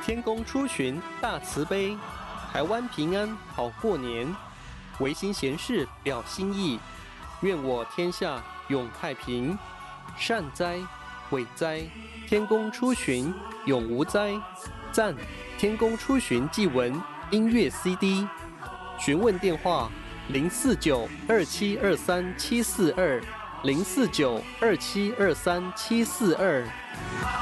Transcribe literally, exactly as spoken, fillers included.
天公出巡大慈悲，台湾平安好过年。维新贤士表心意，愿我天下永太平。善哉，伟哉，天公出巡永无灾。赞，天公出巡祭文音乐 C D。询问电话：零四九二七二三七四二，零四九二七二三七四二。